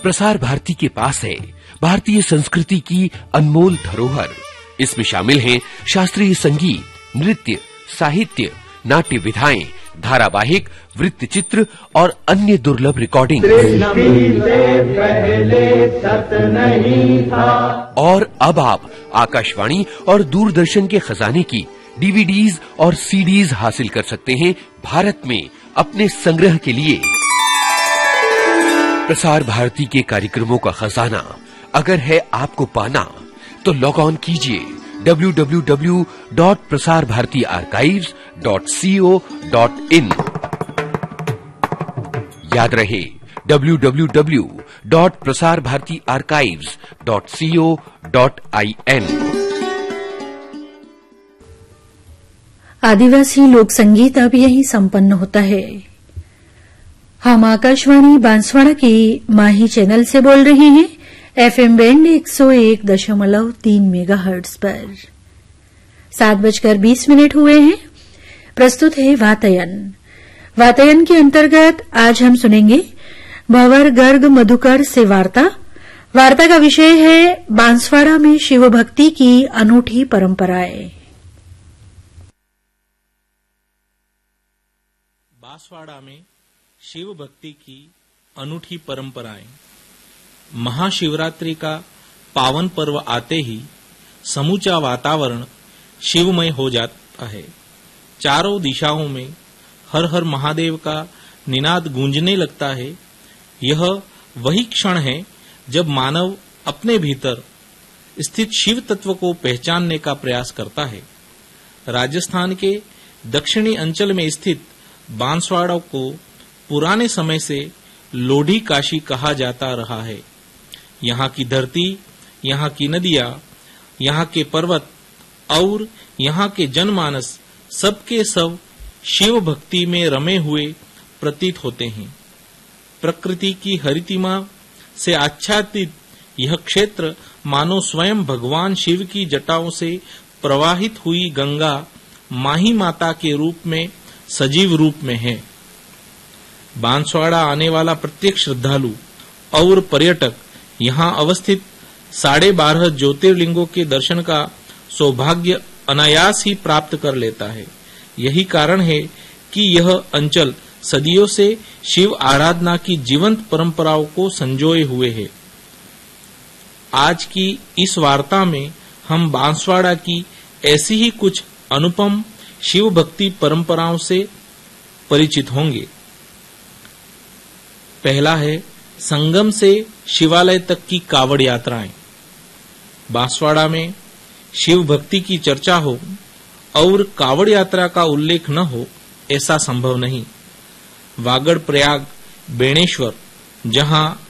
प्रसार भारती के पास है भारतीय संस्कृति की अनमोल धरोहर। इसमें शामिल हैं शास्त्रीय संगीत, नृत्य, साहित्य, नाट्य विधाएं, धारावाहिक, वृत्तचित्र और अन्य दुर्लभ रिकॉर्डिंग। और अब आप आकाशवाणी और दूरदर्शन के खजाने की डीवीडीज और सीडीज हासिल कर सकते हैं भारत में अपने संग्रह के लिए। प्रसार भारती के कार्यक्रमों का खजाना अगर है आपको पाना तो लॉग ऑन कीजिए www.prasarbhartiarchives.co.in। याद रहे www.prasarbhartiarchives.co.in। आदिवासी लोक संगीत अब यही संपन्न होता है। हम आकाशवाणी बांसवाड़ा के माही चैनल से बोल रहे हैं एफएम बैंड 101.3 मेगाहर्ट्ज पर। 7:20 हुए हैं। प्रस्तुत है वातायन। वातायन के अंतर्गत आज हम सुनेंगे भंवर गर्ग मधुकर से वार्ता। वार्ता का विषय है बांसवाड़ा में शिव भक्ति की अनूठी परंपराएं। बांसवाड़ा में शिव भक्ति की अनूठी परंपराएं। महाशिवरात्रि का पावन पर्व आते ही समूचा वातावरण शिवमय हो जाता है। चारों दिशाओं में हर हर महादेव का निनाद गूंजने लगता है। यह वही क्षण है जब मानव अपने भीतर स्थित शिव तत्व को पहचानने का प्रयास करता है। राजस्थान के दक्षिणी अंचल में स्थित बांसवाड़ा को पुराने समय से लोधी काशी कहा जाता रहा है। यहाँ की धरती, यहाँ की नदियाँ, यहाँ के पर्वत और यहाँ के जनमानस सबके सब शिव भक्ति में रमे हुए प्रतीत होते हैं। प्रकृति की हरितिमा से आच्छादित यह क्षेत्र मानो स्वयं भगवान शिव की जटाओं से प्रवाहित हुई गंगा माही माता के रूप में सजीव रूप में है। बांसवाड़ा आने वाला प्रत्येक श्रद्धालु और पर्यटक यहाँ अवस्थित 12.5 ज्योतिर्लिंगों के दर्शन का सौभाग्य अनायास ही प्राप्त कर लेता है। यही कारण है कि यह अंचल सदियों से शिव आराधना की जीवंत परंपराओं को संजोए हुए है। आज की इस वार्ता में हम बांसवाड़ा की ऐसी ही कुछ अनुपम शिव भक्ति परंपराओं से परिचित होंगे। पहला है संगम से शिवालय तक की कावड़ यात्राएं। बांसवाड़ा में शिव भक्ति की चर्चा हो और कावड़ यात्रा का उल्लेख न हो ऐसा संभव नहीं। वागड़ प्रयाग बेणेश्वर जहां